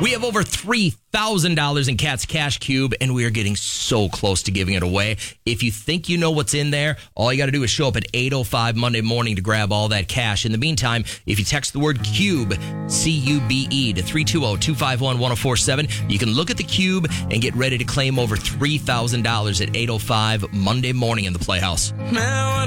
We have over $3,000 in Cat's Cash Cube, and we are getting so close to giving it away. If you think you know what's in there, all you got to do is show up at 8:05 Monday morning to grab all that cash. In the meantime, if you text the word CUBE, C-U-B-E, to 320-251-1047, you can look at the cube and get ready to claim over $3,000 at 8:05 Monday morning in the Playhouse.